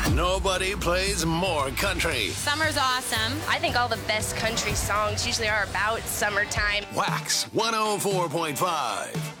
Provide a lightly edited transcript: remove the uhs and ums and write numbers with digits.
Nobody plays more country. Summer's awesome. I think all the best country songs usually are about summertime. Wax 104.5.